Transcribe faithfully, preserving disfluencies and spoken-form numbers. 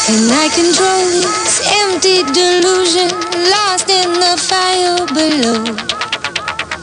And I control this empty delusion, lost in the fire below.